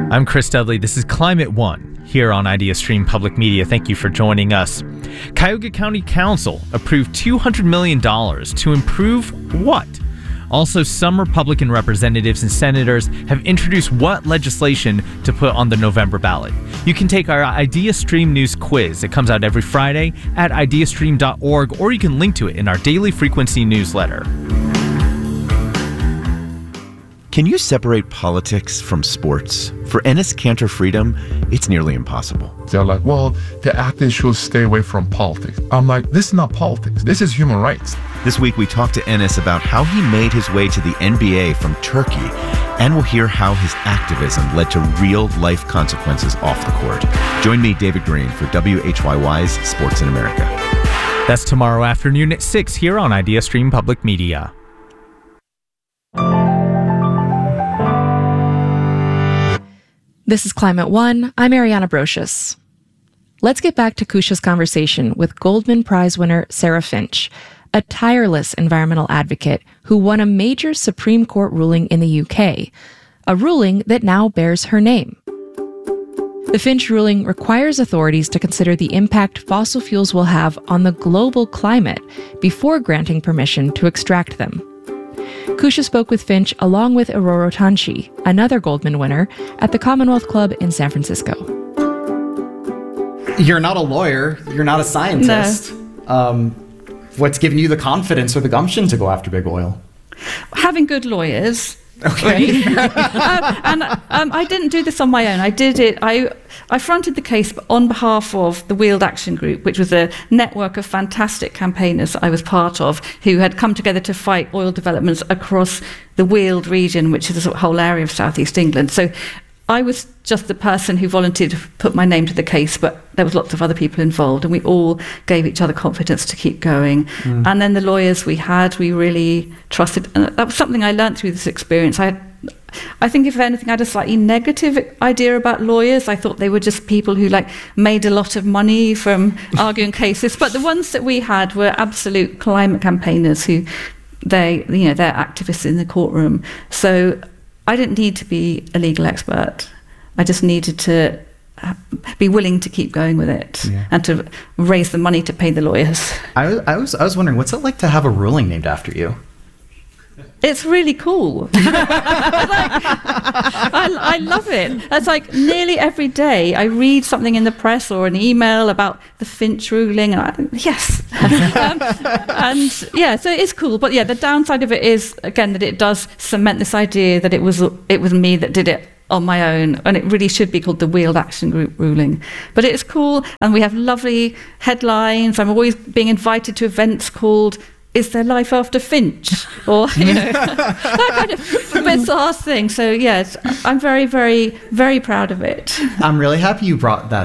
I'm Chris Dudley. This is Climate One here on IdeaStream Public Media. Thank you for joining us. Cuyahoga County Council approved $200 million to improve what? Also, some Republican representatives and senators have introduced what legislation to put on the November ballot. You can take our IdeaStream News quiz. It comes out every Friday at ideastream.org, or you can link to it in our daily frequency newsletter. Can you separate politics from sports? For Enes Kanter Freedom, it's nearly impossible. They're like, well, the athletes should stay away from politics. I'm like, this is not politics. This is human rights. This week, we talked to Enes about how he made his way to the NBA from Turkey, and we'll hear how his activism led to real-life consequences off the court. Join me, David Green, for WHYY's Sports in America. That's tomorrow afternoon at 6 here on IdeaStream Public Media. This is Climate One. I'm Ariana Brocious. Let's get back to Kusha's conversation with Goldman Prize winner Sarah Finch, a tireless environmental advocate who won a major Supreme Court ruling in the UK, a ruling that now bears her name. The Finch ruling requires authorities to consider the impact fossil fuels will have on the global climate before granting permission to extract them. Kusha spoke with Finch along with Iroro Tanchi, another Goldman winner, at the Commonwealth Club in San Francisco. You're not a lawyer. You're not a scientist. No. What's given you the confidence or the gumption to go after big oil? Having good lawyers. Okay. And I didn't do this on my own. I did it. I fronted the case on behalf of the Weald Action Group, which was a network of fantastic campaigners that I was part of, who had come together to fight oil developments across the Weald region, which is a whole area of southeast England. So I was just the person who volunteered to put my name to the case, but there was lots of other people involved, and we all gave each other confidence to keep going. And then the lawyers we had, we really trusted. And that was something I learned through this experience. I think, if anything, I had a slightly negative idea about lawyers. I thought they were just people who made a lot of money from arguing cases. But the ones that we had were absolute climate campaigners who they're activists in the courtroom. So I didn't need to be a legal expert. I just needed to be willing to keep going with it and to raise the money to pay the lawyers. I was wondering, what's it like to have a ruling named after you? It's really cool. I love it. It's like nearly every day I read something in the press or an email about the Finch ruling, and yes. So it's cool. But the downside of it is, again, that it does cement this idea that it was me that did it on my own, and it really should be called the Weald Action Group ruling. But it's cool, and we have lovely headlines. I'm always being invited to events called "Is There Life After Finch?" or that kind of bizarre thing. So yes, I'm very, very, very proud of it. I'm really happy you brought that